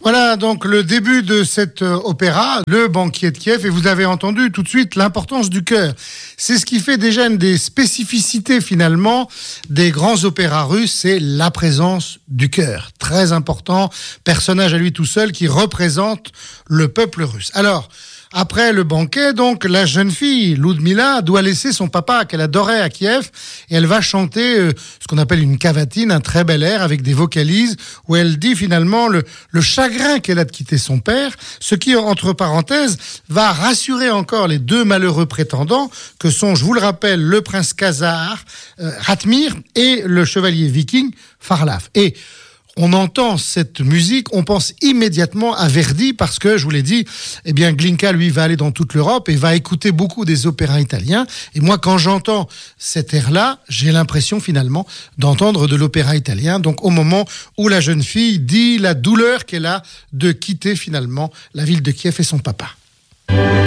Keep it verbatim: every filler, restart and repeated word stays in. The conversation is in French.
Voilà donc le début de cet euh, opéra, Le Banquier de Kiev, et vous avez entendu tout de suite l'importance du chœur. C'est ce qui fait déjà une des spécificités finalement des grands opéras russes, c'est la présence du chœur. Très important, personnage à lui tout seul qui représente le peuple russe. Alors, après le banquet, donc, la jeune fille, Ludmila, doit laisser son papa qu'elle adorait à Kiev et elle va chanter euh, ce qu'on appelle une cavatine, un très bel air avec des vocalises où elle dit finalement le, le chagrin qu'elle a de quitter son père, ce qui, entre parenthèses, va rassurer encore les deux malheureux prétendants que sont, je vous le rappelle, le prince khazar, euh, Ratmir, et le chevalier viking, Farlaf. Et on entend cette musique, on pense immédiatement à Verdi parce que, je vous l'ai dit, eh bien, Glinka, lui, va aller dans toute l'Europe et va écouter beaucoup des opéras italiens. Et moi, quand j'entends cet air-là, j'ai l'impression, finalement, d'entendre de l'opéra italien. Donc, au moment où la jeune fille dit la douleur qu'elle a de quitter, finalement, la ville de Kiev et son papa.